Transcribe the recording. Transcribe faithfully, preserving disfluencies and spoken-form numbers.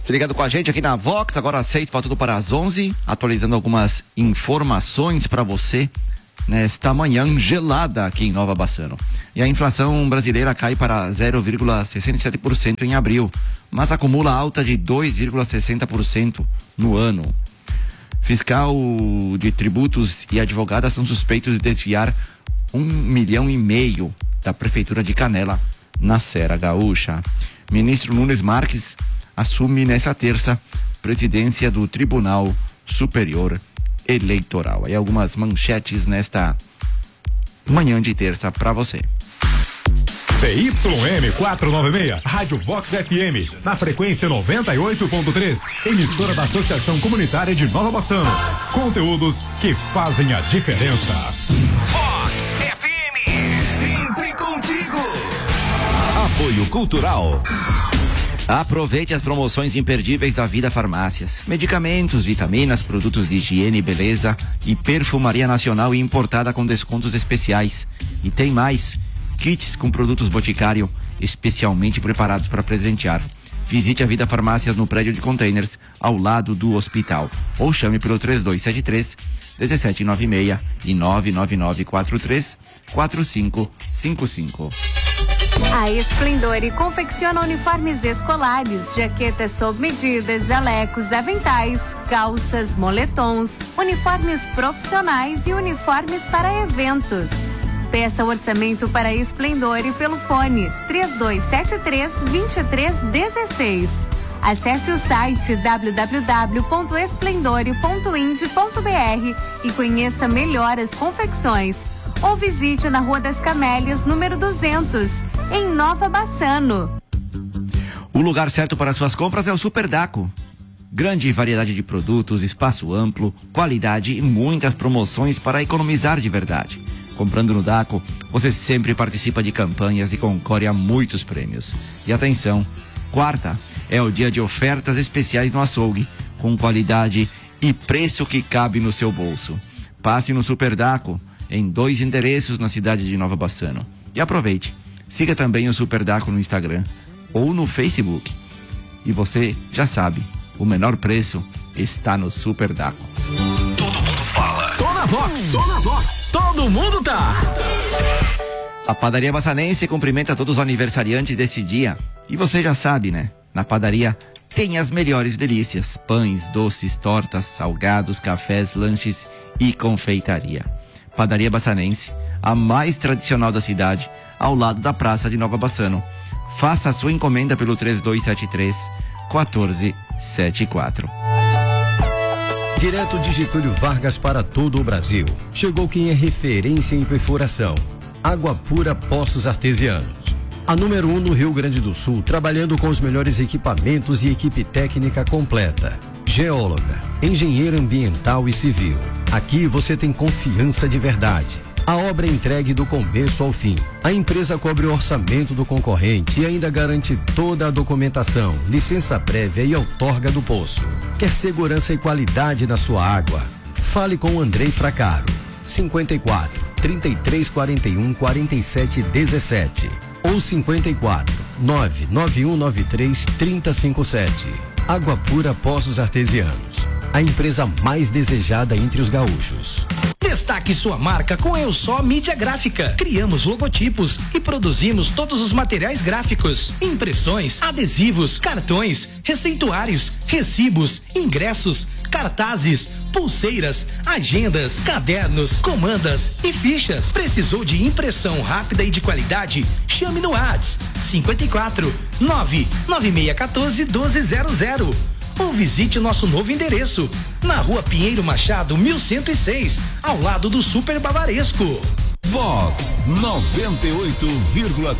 Tá ligado com a gente aqui na Vox, agora às seis, falta tudo para as onze, atualizando algumas informações para você nesta manhã gelada aqui em Nova Bassano. E a inflação brasileira cai para zero vírgula sessenta e sete por cento em abril, mas acumula alta de dois vírgula sessenta por cento no ano. Fiscal de tributos e advogada são suspeitos de desviar um milhão e meio da Prefeitura de Canela, na Serra Gaúcha. Ministro Nunes Marques assume nesta terça presidência do Tribunal Superior Eleitoral. Aí algumas manchetes nesta manhã de terça para você. C Y M quatrocentos e noventa e seis, Rádio Vox F M, na frequência noventa e oito ponto três, emissora da Associação Comunitária de Nova Bassano. Conteúdos que fazem a diferença. Vox F M, sempre contigo. Apoio Cultural. Aproveite as promoções imperdíveis da Vida Farmácias. Medicamentos, vitaminas, produtos de higiene e beleza e perfumaria nacional e importada com descontos especiais. E tem mais, kits com produtos Boticário especialmente preparados para presentear. Visite a Vida Farmácias no prédio de containers ao lado do hospital. Ou chame pelo três dois sete três, um sete nove seis e nove nove nove quatro três quatro cinco cinco cinco. A Esplendore confecciona uniformes escolares, jaquetas sob medida, jalecos, aventais, calças, moletons, uniformes profissionais e uniformes para eventos. Peça orçamento para a Esplendore pelo fone três dois sete três, dois três um seis. Acesse o site w w w ponto esplendore ponto ind ponto b r e conheça melhor as confecções. Ou visite na Rua das Camélias, número duzentos, em Nova Bassano. O lugar certo para suas compras é o Super Daco. Grande variedade de produtos, espaço amplo, qualidade e muitas promoções para economizar de verdade. Comprando no Daco, você sempre participa de campanhas e concorre a muitos prêmios. E atenção, quarta é o dia de ofertas especiais no açougue, com qualidade e preço que cabe no seu bolso. Passe no Super Daco, em dois endereços na cidade de Nova Bassano. E aproveite, siga também o Super Daco no Instagram ou no Facebook. E você já sabe, o menor preço está no Super Daco. Todo mundo fala. Tô na Vox, tô na Vox, todo mundo tá. A Padaria Bassanense cumprimenta todos os aniversariantes desse dia. E você já sabe, né? Na padaria tem as melhores delícias: pães, doces, tortas, salgados, cafés, lanches e confeitaria. Padaria Bassanense, a mais tradicional da cidade, ao lado da Praça de Nova Bassano. Faça a sua encomenda pelo três dois sete três, um quatro sete quatro. Direto de Getúlio Vargas para todo o Brasil. Chegou quem é referência em perfuração. Água Pura Poços Artesianos. A número um no Rio Grande do Sul, trabalhando com os melhores equipamentos e equipe técnica completa. Geóloga, engenheira ambiental e civil. Aqui você tem confiança de verdade. A obra é entregue do começo ao fim. A empresa cobre o orçamento do concorrente e ainda garante toda a documentação, licença prévia e outorga do poço. Quer segurança e qualidade na sua água? Fale com o Andrei Fracaro. cinquenta e quatro, trinta e três, quarenta e um, quarenta e sete, dezessete ou cinquenta e quatro, nove nove um nove três, três zero cinco sete. Água Pura Poços Artesianos. A empresa mais desejada entre os gaúchos. Destaque sua marca com Eu Só Mídia Gráfica. Criamos logotipos e produzimos todos os materiais gráficos: impressões, adesivos, cartões, receituários, recibos, ingressos, cartazes, pulseiras, agendas, cadernos, comandas e fichas. Precisou de impressão rápida e de qualidade? Chame no WhatsApp cinquenta e quatro, nove nove seis um quatro, doze zero zero. Ou visite nosso novo endereço, na Rua Pinheiro Machado, mil cento e seis, ao lado do Super Bavaresco. Vox noventa e oito vírgula